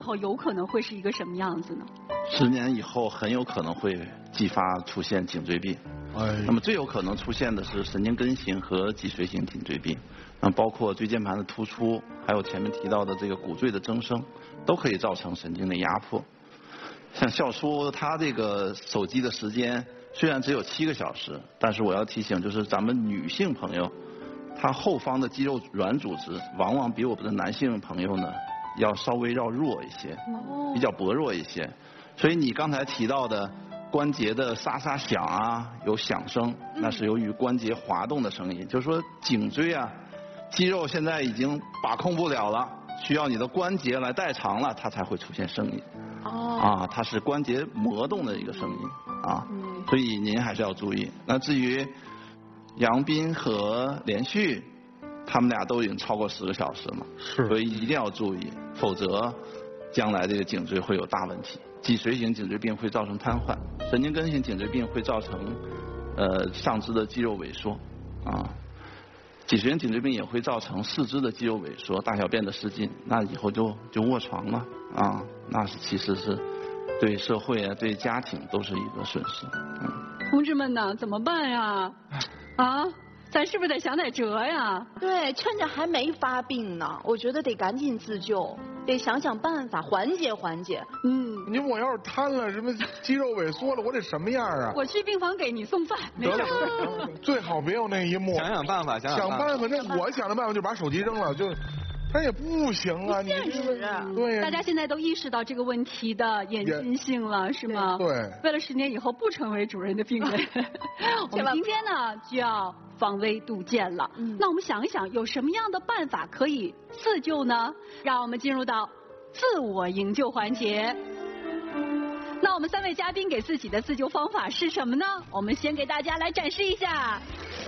后有可能会是一个什么样子呢 ？10年以后很有可能会继发出现颈椎病。那么最有可能出现的是神经根型和脊髓型颈椎病，那包括椎间盘的突出，还有前面提到的这个骨赘的增生，都可以造成神经的压迫。像笑叔他这个手机的时间虽然只有7个小时，但是我要提醒，就是咱们女性朋友，她后方的肌肉软组织往往比我们的男性朋友呢要稍微要弱一些，比较薄弱一些。所以你刚才提到的关节的沙沙响啊，有响声，那是由于关节滑动的声音。就是说颈椎啊，肌肉现在已经把控不了了，需要你的关节来代偿了，它才会出现声音。它是关节磨动的一个声音啊，所以您还是要注意。那至于杨斌和连续，他们俩都已经超过10个小时了，所以一定要注意，否则将来这个颈椎会有大问题。脊髓型颈椎病会造成瘫痪，神经根型颈椎病会造成上肢的肌肉萎缩啊，脊髓型颈椎病也会造成四肢的肌肉萎缩、大小便的失禁，那以后就卧床了啊，那是其实是对社会啊、对家庭都是一个损失。 同志们呢，怎么办呀？咱是不是得想点辙呀？ 对，趁着还没发病呢，我觉得得赶紧自救，得想想办法缓解缓解。 我要是瘫了，什么肌肉萎缩了，我得什么样啊？ 我去病房给你送饭，没事。 最好别有那一幕。 想办法， 想办法。那我想的办法就把手机扔了，他也不行啊， 现实啊。 对呀。 大家现在都意识到这个问题的严峻性了，是吗？ 对。 为了10年以后不成为主任的病人，我们今天呢就要防微杜渐了。那我们想一想，有什么样的办法可以自救呢？让我们进入到自我营救环节。那我们3位嘉宾给自己的自救方法是什么呢？我们先给大家来展示一下。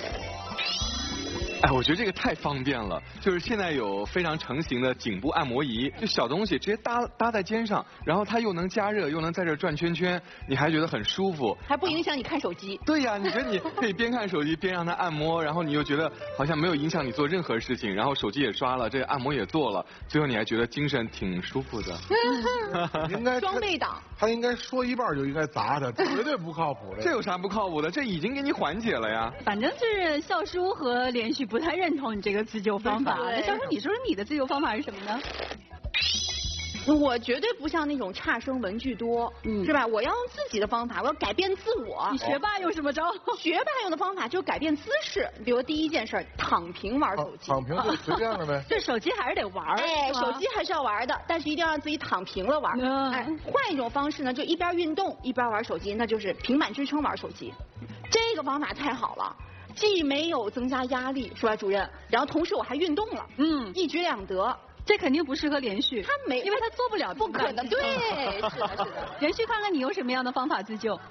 我觉得这个太方便了，就是现在有非常成型的颈部按摩仪，就小东西直接搭在肩上，然后它又能加热，又能在这转圈圈，你还觉得很舒服， 还不影响你看手机。 对呀，你觉得你可以边看手机边让它按摩，然后你又觉得好像没有影响你做任何事情，然后手机也刷了，这个按摩也做了，最后你还觉得精神挺舒服的。 应该双倍档。 他应该说一半就应该砸他，绝对不靠谱。 这有啥不靠谱的？这已经给你缓解了呀。 反正是笑叔和连续不太认同你这个自救方法。那笑叔，你说说你的自救方法是什么呢？ 我绝对不像那种差生文具多，是吧？我要用自己的方法，我要改变自我。 你学霸用什么招？ 学霸用的方法就是改变姿势，比如第一件事，躺平玩手机。 躺平就随便了呗。 这手机还是得玩。 手机还是要玩的，但是一定要让自己躺平了玩。换一种方式呢，就一边运动一边玩手机，那就是平板支撑玩手机。这个方法太好了。既没有增加压力，是吧，主任？然后同时我还运动了，一举两得。 这肯定不适合连续， 他没， 因为他做不了， 不可能。对，是的。 连续，看看你用什么样的方法自救？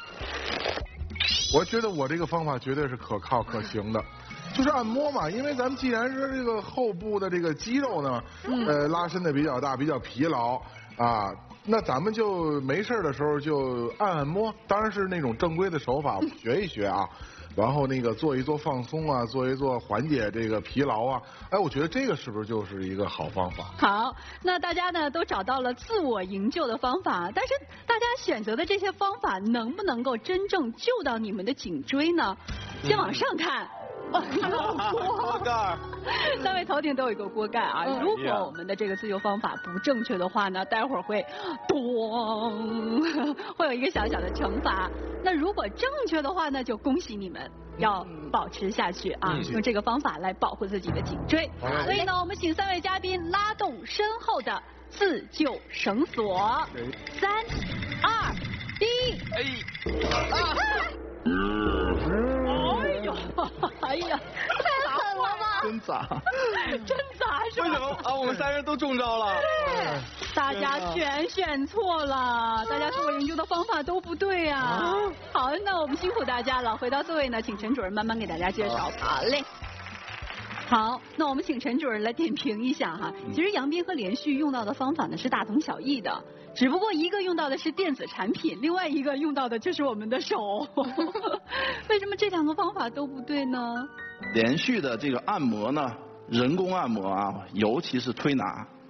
我觉得我这个方法绝对是可靠可行的，就是按摩嘛。因为咱们既然是这个后部的这个肌肉呢，拉伸的比较大，比较疲劳啊。那咱们就没事的时候就按摩，当然是那种正规的手法，学一学啊。然后那个做一做放松啊，做一做缓解这个疲劳啊，我觉得这个是不是就是一个好方法？ 好，那大家呢都找到了自我营救的方法，但是大家选择的这些方法能不能够真正救到你们的颈椎呢？先往上看。 锅盖 ，3位头顶都有一个锅盖啊。如果我们的这个自救方法不正确的话呢，待会儿会咚，会有一个小小的惩罚。那如果正确的话呢，就恭喜你们，要保持下去啊，用这个方法来保护自己的颈椎。所以呢，我们请3位嘉宾拉动身后的自救绳索。3、2、1。哎呀， 太狠了吧！ 真砸， 真砸是吧？ 为什么啊？我们3人都中招了。 对，大家全选错了，大家自我营救的方法都不对啊。好，那我们辛苦大家了。回到座位呢，请陈主任慢慢给大家介绍。 好嘞。 好，那我们请陈主任来点评一下哈。其实杨斌和连续用到的方法呢是大同小异的，只不过一个用到的是电子产品，另外一个用到的就是我们的手。为什么这2个方法都不对呢？ 连续的这个按摩呢，人工按摩啊，尤其是推拿，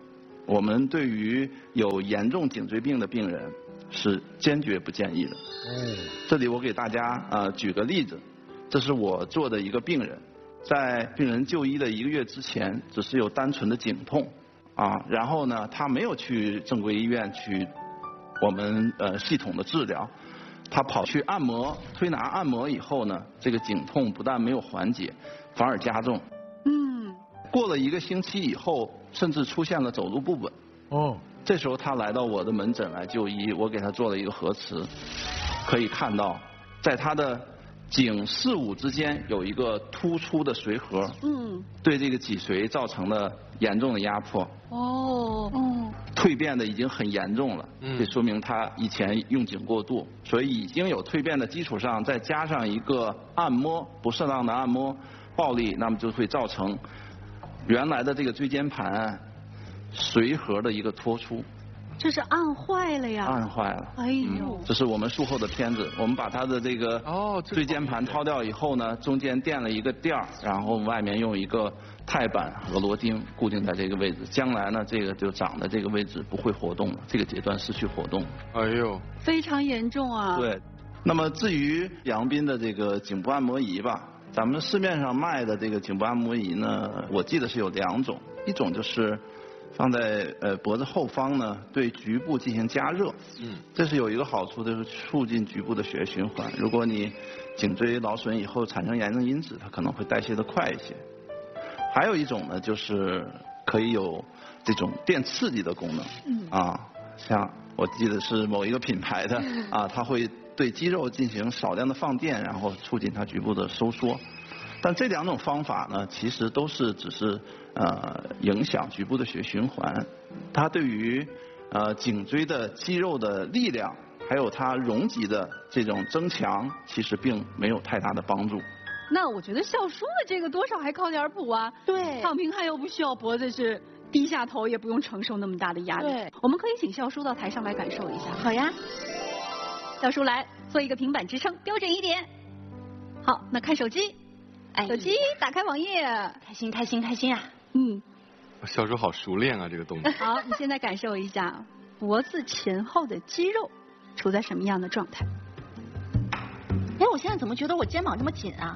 我们对于有严重颈椎病的病人是坚决不建议的。这里我给大家举个例子，这是我做的一个病人，在病人就医的1个月之前，只是有单纯的颈痛然后呢，他没有去正规医院去我们系统的治疗，他跑去按摩推拿按摩以后呢，这个颈痛不但没有缓解，反而加重。过了1个星期以后，甚至出现了走路不稳。这时候他来到我的门诊来就医，我给他做了一个核磁，可以看到在他的颈四五之间有一个突出的髓核，对这个脊髓造成了严重的压迫。蜕变的已经很严重了，这说明他以前用颈过度，所以已经有蜕变的基础上，再加上一个按摩不适当的按摩暴力，那么就会造成原来的这个椎间盘髓核的一个脱出。 这是按坏了呀！ 按坏了。 哎呦！ 这是我们术后的片子，我们把它的这个椎间盘掏掉以后呢，中间垫了一个垫儿，然后外面用一个钛板和螺钉固定在这个位置，将来呢，这个就长的这个位置不会活动了，这个阶段失去活动。 哎呦！非常严重啊！ 对。那么至于杨斌的这个颈部按摩仪吧，咱们市面上卖的这个颈部按摩仪呢，我记得是有2种，一种就是放在脖子后方呢，对局部进行加热。这是有一个好处，就是促进局部的血液循环。如果你颈椎劳损以后产生炎症因子，它可能会代谢的快一些。还有一种呢，就是可以有这种电刺激的功能。像我记得是某一个品牌的它会对肌肉进行少量的放电，然后促进它局部的收缩。但这2种方法呢，其实都是只是影响局部的血液循环，它对于颈椎的肌肉的力量，还有它容积的这种增强，其实并没有太大的帮助。 那我觉得笑叔的这个多少还靠点谱啊。 对。 躺平汉又不需要脖子是低下头，也不用承受那么大的压力。 对。 我们可以请笑叔到台上来感受一下。 好呀。 笑叔来做一个平板支撑，标准一点。好，那看手机。手机打开网页， 开心啊！ 笑叔好熟练啊，这个动作。 好，你现在感受一下脖子前后的肌肉处在什么样的状态？ 我现在怎么觉得我肩膀这么紧啊？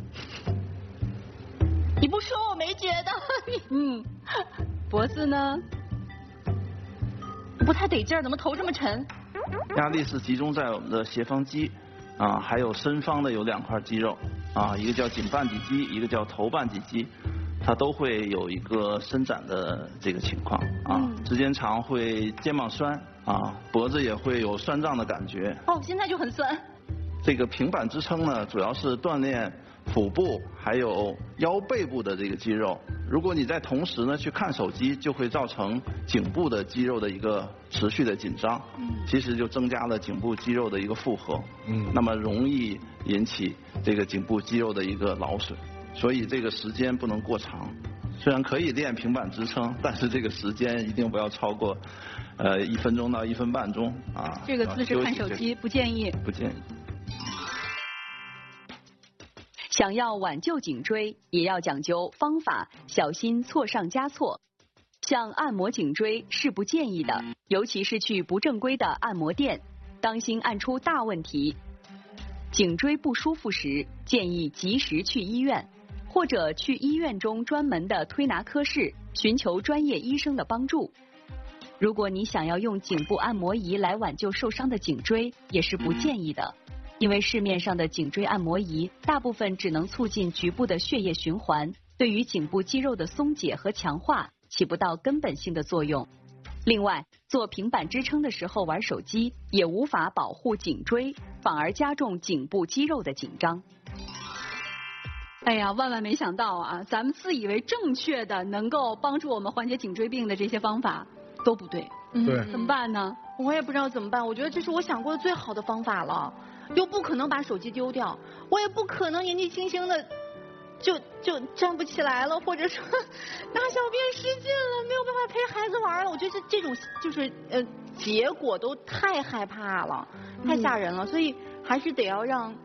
你不说我没觉得。 脖子呢？ 不太得劲儿，怎么头这么沉？ 压力是集中在我们的斜方肌还有身方的有2块肌肉一个叫颈半底肌，一个叫头半底肌，它都会有一个伸展的这个情况时间长会肩膀酸脖子也会有酸胀的感觉。 现在就很酸。 这个平板支撑呢，主要是锻炼腹部还有腰背部的这个肌肉。如果你在同时呢去看手机，就会造成颈部的肌肉的一个持续的紧张，其实就增加了颈部肌肉的一个负荷，那么容易引起这个颈部肌肉的一个劳损，所以这个时间不能过长。虽然可以练平板支撑，但是这个时间一定不要超过1分钟到1分半钟这个姿势看手机不建议。 不建议。 想要挽救颈椎，也要讲究方法，小心错上加错。像按摩颈椎是不建议的，尤其是去不正规的按摩店，当心按出大问题。颈椎不舒服时，建议及时去医院，或者去医院中专门的推拿科室，寻求专业医生的帮助。如果你想要用颈部按摩仪来挽救受伤的颈椎，也是不建议的。因为市面上的颈椎按摩仪大部分只能促进局部的血液循环，对于颈部肌肉的松解和强化起不到根本性的作用。另外，做平板支撑的时候玩手机也无法保护颈椎，反而加重颈部肌肉的紧张。 哎呀，万万没想到咱们自以为正确的能够帮助我们缓解颈椎病的这些方法都不对。 对。 怎么办呢？ 我也不知道怎么办，我觉得这是我想过的最好的方法了。又不可能把手机丢掉，我也不可能年纪轻轻的就站不起来了，或者说大小便失禁了，没有办法陪孩子玩了。我觉得这种就是结果都太害怕了，太吓人了，所以还是得要让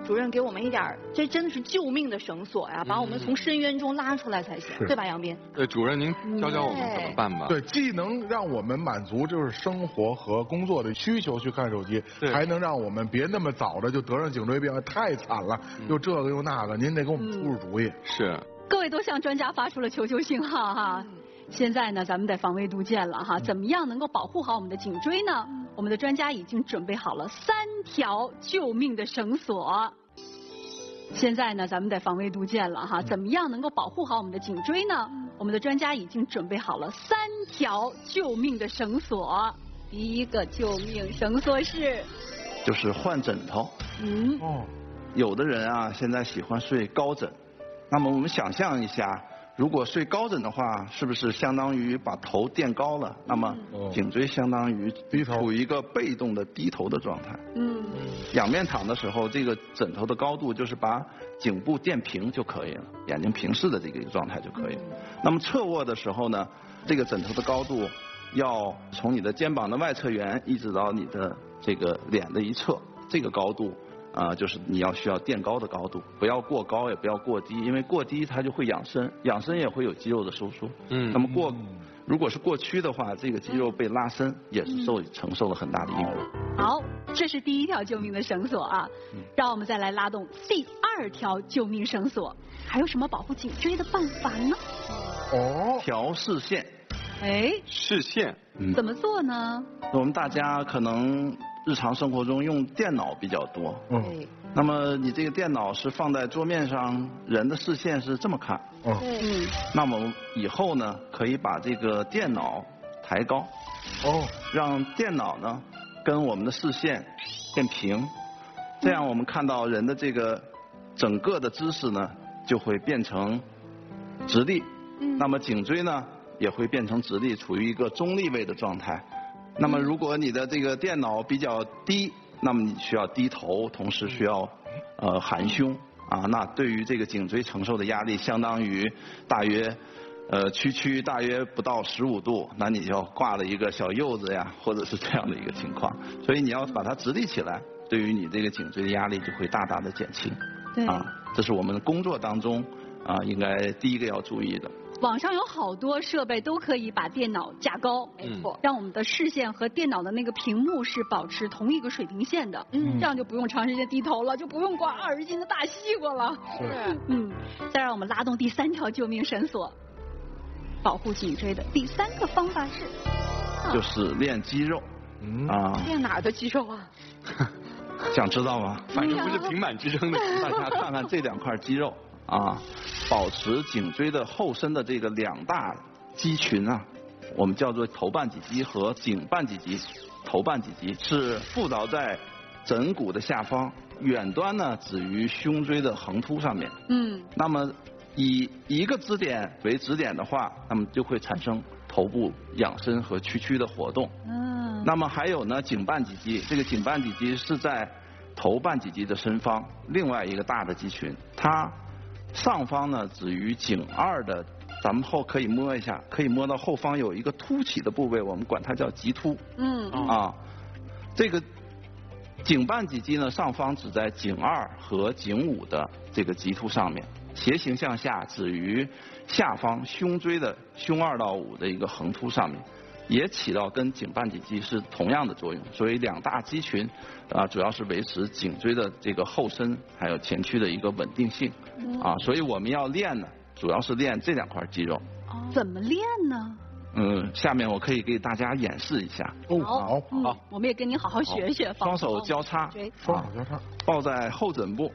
主任给我们一点，这真的是救命的绳索呀，把我们从深渊中拉出来才行，对吧，杨斌？ 对，主任您教教我们怎么办吧？ 对，既能让我们满足就是生活和工作的需求去看手机，还能让我们别那么早的就得上颈椎病，太惨了，又这个又那个，您得给我们出出主意。 是。 各位都向专家发出了求救信号哈。现在呢，咱们得防微杜渐了哈。怎么样能够保护好我们的颈椎呢？我们的专家已经准备好了3条救命的绳索。现在呢，咱们得防微杜渐了哈。怎么样能够保护好我们的颈椎呢？我们的专家已经准备好了3条救命的绳索。第一个救命绳索就是换枕头。有的人啊，现在喜欢睡高枕。那么我们想象一下，如果睡高枕的话，是不是相当于把头垫高了？那么颈椎相当于处于一个被动的低头的状态。仰面躺的时候，这个枕头的高度就是把颈部垫平就可以了，眼睛平视的这个状态就可以了。那么侧卧的时候呢，这个枕头的高度要从你的肩膀的外侧缘一直到你的这个脸的一侧，这个高度。就是你需要垫高的高度，不要过高也不要过低，因为过低它就会养生，养生也会有肌肉的收缩。那么如果是过屈的话，这个肌肉被拉伸也是承受了很大的因果。 好，这是第1条救命的绳索啊。让我们再来拉动第2条救命绳索。还有什么保护颈椎的办法呢？ 调视线。 视线。 怎么做呢？ 我们大家可能日常生活中用电脑比较多。那么你这个电脑是放在桌面上，人的视线是这么看。那么以后呢，可以把这个电脑抬高。让电脑呢跟我们的视线变平，这样我们看到人的这个整个的姿势呢就会变成直立。那么颈椎呢也会变成直立，处于一个中立位的状态。那么如果你的这个电脑比较低，那么你需要低头，同时需要含胸啊。那对于这个颈椎承受的压力相当于大约屈大约不到15度，那你就挂了一个小柚子呀，或者是这样的一个情况。所以你要把它直立起来，对于你这个颈椎的压力就会大大的减轻。这是我们工作当中应该第一个要注意的。 网上有好多设备都可以把电脑架高，让我们的视线和电脑的那个屏幕是保持同一个水平线的，这样就不用长时间低头了，就不用刮20斤的大西瓜了。再让我们拉动第3条救命绳索，保护颈椎的第3个方法就是练肌肉。 练哪儿的肌肉啊？ 想知道吗？ 反正不是平板支撑的。 大家看看这2块肌肉。保持颈椎的后伸的这个2大肌群我们叫做头半脊肌和颈半脊肌。头半脊肌是附着在枕骨的下方，远端呢止于胸椎的横突上面。那么以一个支点为支点的话，那么就会产生头部仰伸和屈的活动。那么还有呢颈半脊肌，这个颈半脊肌是在头半脊肌的伸方另外一个大的肌群，它上方呢止于颈2的，咱们可以摸一下，可以摸到后方有一个凸起的部位，我们管它叫棘突。这个颈半脊肌呢上方指在颈2和颈5的这个棘突上面，斜行向下止于下方胸椎的胸2到5的一个横突上面，也起到跟颈半脊肌是同样的作用。所以2大肌群主要是维持颈椎的这个后伸还有前屈的一个稳定性。所以我们要练呢，主要是练这2块肌肉。 怎么练呢？ 下面我可以给大家演示一下。 好， 我们也跟您好好学学。 双手交叉， 双手交叉， 抱在后枕部，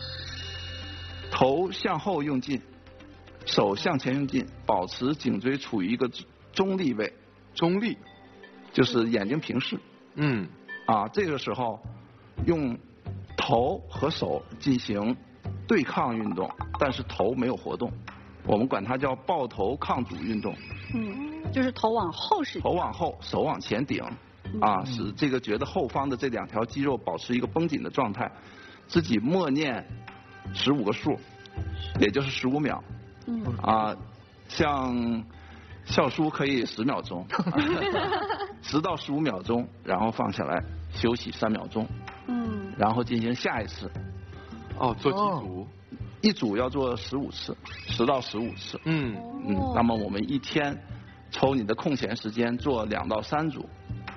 头向后用劲，手向前用劲，保持颈椎处于一个中立位。 中立就是眼睛平视。这个时候用头和手进行对抗运动，但是头没有活动，我们管它叫抱头抗阻运动。 就是头往后使劲， 头往后，手往前顶，使这个觉得后方的这2条肌肉保持一个绷紧的状态，自己默念15个数，也就是15秒。像笑书可以10秒钟，10到15秒钟，然后放下来休息3秒钟，然后进行下一次。 哦，做几组？ 一组要做15次，10到15次。那么我们一天抽你的空闲时间做2到3组，